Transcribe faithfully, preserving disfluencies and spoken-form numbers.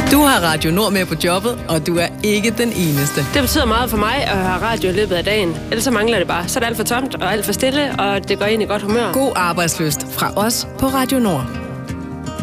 Du har Radio Nord med på jobbet, og du er ikke den eneste. Det betyder meget for mig at høre radio i løbet af dagen. Ellers så mangler det bare. Så er det alt for tomt og alt for stille, og det går ind i godt humør. God arbejdslyst fra os på Radio Nord.